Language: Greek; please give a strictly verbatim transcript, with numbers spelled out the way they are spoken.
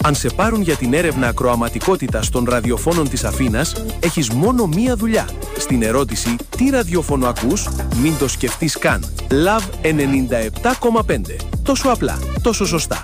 Αν σε πάρουν για την έρευνα ακροαματικότητας των ραδιοφώνων της Αθήνας, έχεις μόνο μία δουλειά. Στην ερώτηση «Τι ραδιόφωνο ακούς?» μην το σκεφτείς καν. Λαβ ενενήντα επτά κόμμα πέντε. Τόσο απλά, τόσο σωστά.